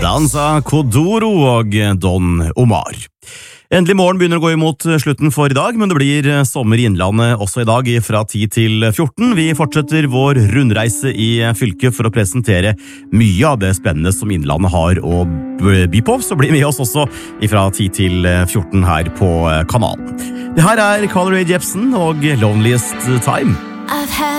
Danza Kodoro og Don Omar. Endelig morgen begynner å gå imot slutten for i dag, men det blir sommer i Innlandet også i dag fra 10 til 14. Vi fortsetter vår rundreise i fylket for å presentere mye av det spennende som Innlandet har å by på, så bli med oss også fra 10 til 14 her på kanalen. Det her Carly Rae Jepsen og Loneliest Time.